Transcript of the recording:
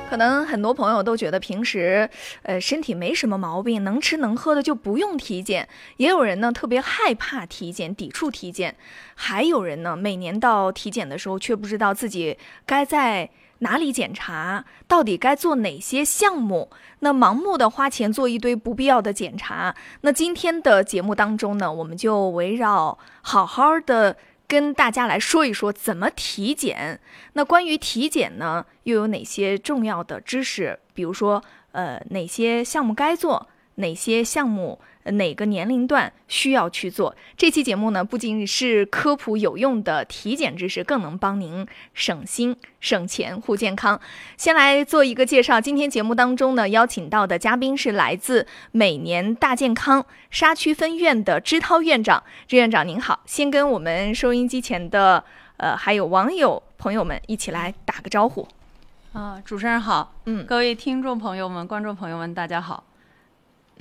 可能很多朋友都觉得平时身体没什么毛病，能吃能喝的就不用体检。也有人呢特别害怕体检，抵触体检。还有人呢每年到体检的时候却不知道自己该在哪里检查，到底该做哪些项目，那盲目的花钱做一堆不必要的检查。那今天的节目当中呢，我们就围绕好好的跟大家来说一说怎么体检。那关于体检呢，又有哪些重要的知识？比如说，哪些项目该做，哪些项目哪个年龄段需要去做。这期节目呢，不仅是科普有用的体检知识，更能帮您省心省钱护健康。先来做一个介绍，今天节目当中呢，邀请到的嘉宾是来自每年大健康沙区分院的支涛院长。支院长您好，先跟我们收音机前的还有网友朋友们一起来打个招呼。 主持人好，各位听众朋友们、观众朋友们，大家好。